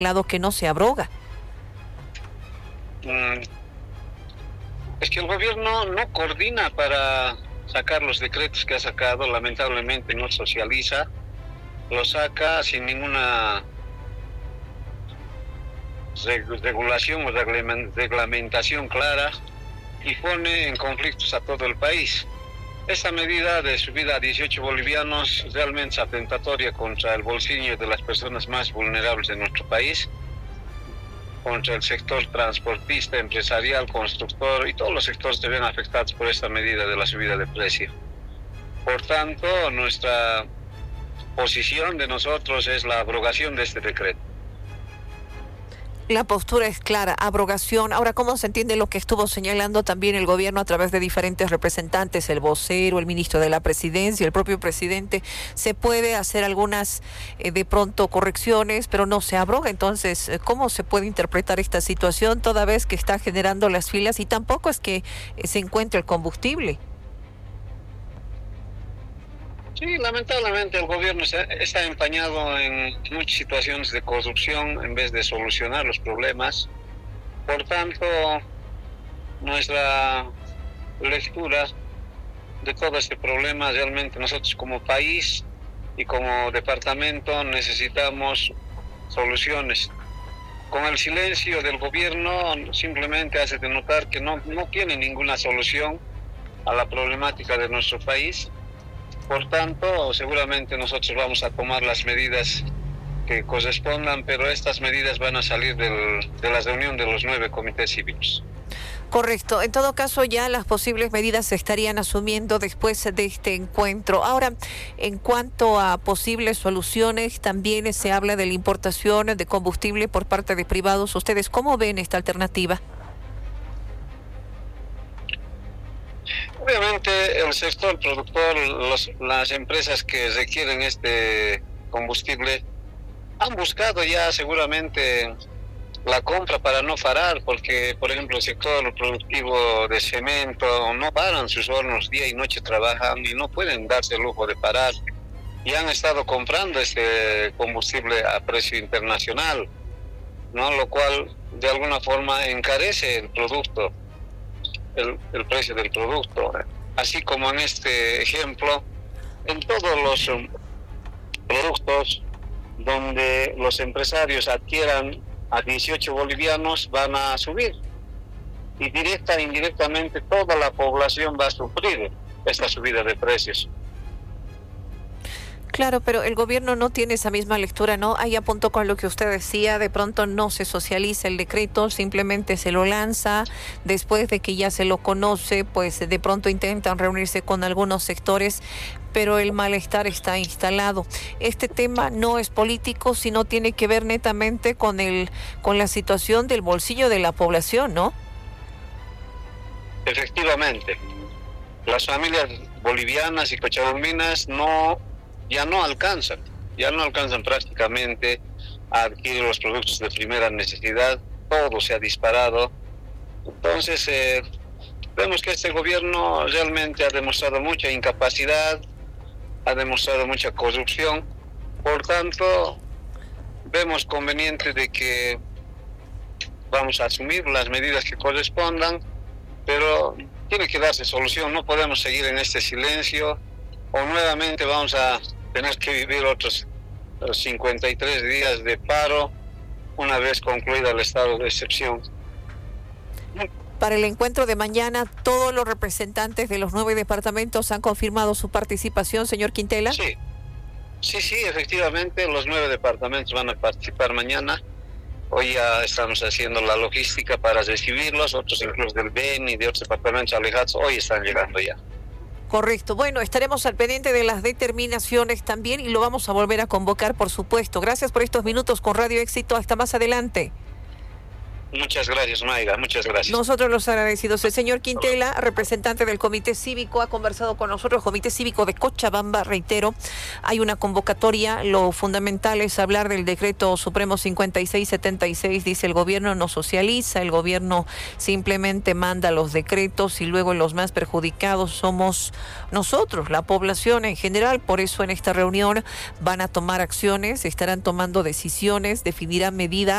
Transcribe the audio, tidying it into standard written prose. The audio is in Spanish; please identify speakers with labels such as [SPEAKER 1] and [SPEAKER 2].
[SPEAKER 1] lado que no se abroga.
[SPEAKER 2] Es que el gobierno no coordina para sacar los decretos que ha sacado, lamentablemente no socializa, lo saca sin ninguna regulación o reglamentación clara y pone en conflictos a todo el país. Esta medida de subida a 18 bolivianos realmente es atentatoria contra el bolsillo de las personas más vulnerables de nuestro país, contra el sector transportista, empresarial, constructor y todos los sectores se ven afectados por esta medida de la subida de precio. Por tanto, nuestra posición de nosotros es la abrogación de este decreto.
[SPEAKER 1] La postura es clara, abrogación. Ahora, ¿cómo se entiende lo que estuvo señalando también el gobierno a través de diferentes representantes, el vocero, el ministro de la Presidencia, el propio presidente? Se puede hacer algunas, de pronto, correcciones, pero no se abroga. Entonces, ¿cómo se puede interpretar esta situación toda vez que está generando las filas y tampoco es que se encuentre el combustible?
[SPEAKER 2] Sí, lamentablemente el gobierno está empañado en muchas situaciones de corrupción en vez de solucionar los problemas. Por tanto, nuestra lectura de todo este problema, realmente nosotros como país y como departamento necesitamos soluciones. Con el silencio del gobierno simplemente hace denotar que no tiene ninguna solución a la problemática de nuestro país. Por tanto, seguramente nosotros vamos a tomar las medidas que correspondan, pero estas medidas van a salir de la reunión de los 9 comités cívicos.
[SPEAKER 1] Correcto. En todo caso, ya las posibles medidas se estarían asumiendo después de este encuentro. Ahora, en cuanto a posibles soluciones, también se habla de la importación de combustible por parte de privados. ¿Ustedes cómo ven esta alternativa?
[SPEAKER 2] Obviamente el sector productor, las empresas que requieren este combustible han buscado ya seguramente la compra para no parar, porque por ejemplo el sector productivo de cemento no paran sus hornos, día y noche trabajan y no pueden darse el lujo de parar, y han estado comprando este combustible a precio internacional, ¿no? Lo cual de alguna forma encarece el producto. El precio del producto, así como en este ejemplo, en todos los productos donde los empresarios adquieran a 18 bolivianos van a subir, y directa e indirectamente toda la población va a sufrir esta subida de precios.
[SPEAKER 1] Claro, pero el gobierno no tiene esa misma lectura, ¿no? Ahí apunto con lo que usted decía, de pronto no se socializa el decreto, simplemente se lo lanza, después de que ya se lo conoce, pues de pronto intentan reunirse con algunos sectores, pero el malestar está instalado. Este tema no es político, sino tiene que ver netamente con la situación del bolsillo de la población, ¿no?
[SPEAKER 2] Efectivamente, las familias bolivianas y cochabambinas ya no alcanzan prácticamente a adquirir los productos de primera necesidad, todo se ha disparado. Entonces, vemos que este gobierno realmente ha demostrado mucha incapacidad, ha demostrado mucha corrupción, por tanto, vemos conveniente de que vamos a asumir las medidas que correspondan, pero tiene que darse solución, no podemos seguir en este silencio, o nuevamente vamos a tener que vivir otros 53 días de paro una vez concluida el estado de excepción.
[SPEAKER 1] Para el encuentro de mañana, ¿todos los representantes de los 9 departamentos han confirmado su participación, señor Quintela?
[SPEAKER 2] Sí, efectivamente, los 9 departamentos van a participar mañana. Hoy ya estamos haciendo la logística para recibirlos, otros incluso del BEN y de otros departamentos alejados, hoy están llegando ya.
[SPEAKER 1] Correcto. Bueno, estaremos al pendiente de las determinaciones también y lo vamos a volver a convocar, por supuesto. Gracias por estos minutos con Radio Éxito. Hasta más adelante.
[SPEAKER 2] Muchas gracias, Mayra, muchas gracias.
[SPEAKER 1] Nosotros los agradecidos. El señor Quintela, representante del Comité Cívico, ha conversado con nosotros. El Comité Cívico de Cochabamba, reitero, hay una convocatoria. Lo fundamental es hablar del decreto supremo 5676. Dice, el gobierno no socializa, el gobierno simplemente manda los decretos y luego los más perjudicados somos nosotros, la población en general. Por eso en esta reunión van a tomar acciones, estarán tomando decisiones, definirán medidas